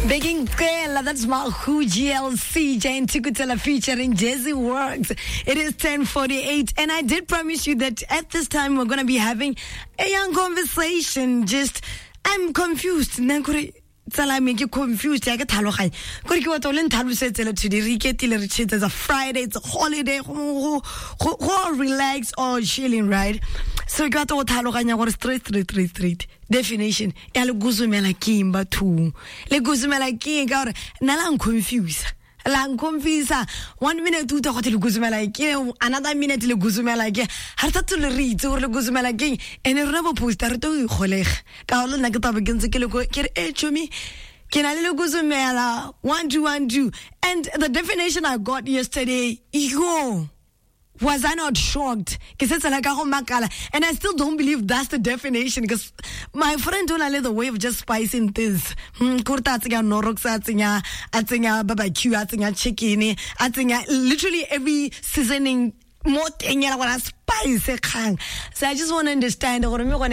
Begging Kela, that's Mahu GLC, Jane Tikutela featuring Jazzy Works. It is 10:48, and I did promise you that at this time we're going to be having a young conversation. I'm confused. Tsala me ke confused ya ke thaloganya gore ke batla le nthalosetsela today re iketile re tshetse a Friday, it's a holiday go relax or chilling, right? So ke batla go thaloganya gore straight definition ya le guzumela king batho le guzumela king ka gore nna la confuse lang confisa 1 minute uta go le guzumela ke another minute le guzumela ke ha re tlo le re itse gore le guzumela ke ene re bo poster re to ikgolega ka le nna ke tabe ke ntse ke le ke re chomi ke na le guzumela 1 and the definition I got yesterday, was I not shocked? And I still don't believe that's the definition, because my friend don't know the way of just spicing things. Barbecue, chicken, literally every seasoning more thing spice. So I just want to understand I'm dating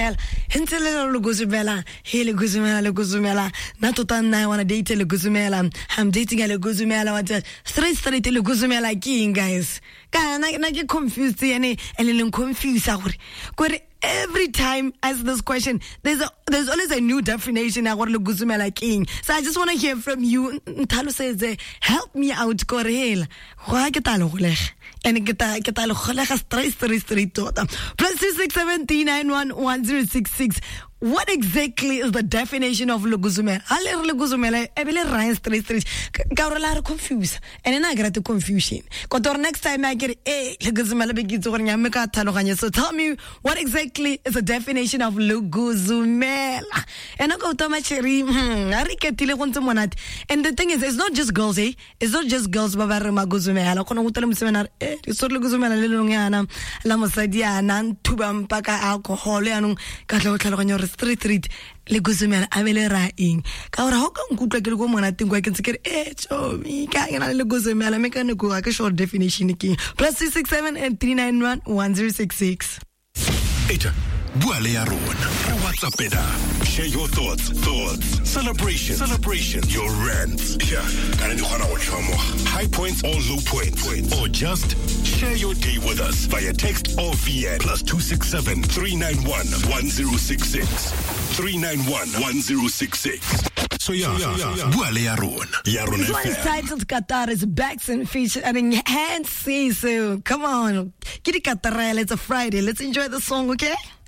a Guzumela, straight Guzumela king, guys. I get confused and confused. Every time I ask this question, there's always a new definition of what Guzumela king. So I just want to hear from you. Talo says, help me out, Corel. Why get and get straight plus 26739111066. What exactly is the definition of Luguzumela? Ale Luguzumela, ebele rhyme straight. Kaurala confused. And then I get to confusion. Kotor next time I get Luguzumela begins to meka taloganya. So tell me what exactly is the definition of Luguzumela? And I go to my cherry. And the thing is, it's not just girls, eh? It's not just girls, Babarama Guzumela. Kono utalum seminar, it's not Luguzumela Lilungiana, Lamosadiana, Tubam Paka alcohol, and Katlo street le Guzumela avele raing ka ora ho ka nkutla ke le go mona teng kwa ke ntse ke re chomi ka ngena le Guzumela me ka ne go ka short definition ke plus 667 and 3911066. Eta buale ya rona WhatsApp eda, share your thoughts, celebration, your rants, high points or low points, or just share your day with us via text or VN plus 267 391 1066 391 1066. So buale ya rona. This one is titled Qatar is backs and featuring Hansi. So come on, Kiri Qatar, it's a Friday. Let's enjoy the song, okay?